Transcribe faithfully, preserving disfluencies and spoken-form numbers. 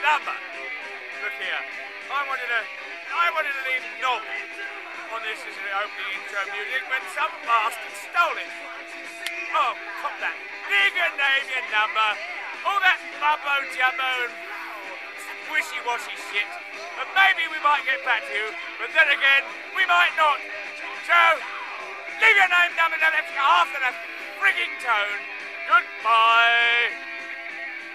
number. Look here, I wanted to, I wanted to leave Knob on this as an opening intro music when some bastard stole it. Oh, cop that. Leave your name, your number, all that mumbo jumbo and wishy-washy shit. And maybe we might get back to you, but then again, we might not. So, leave your name, number, and half of the frigging tone. Goodbye.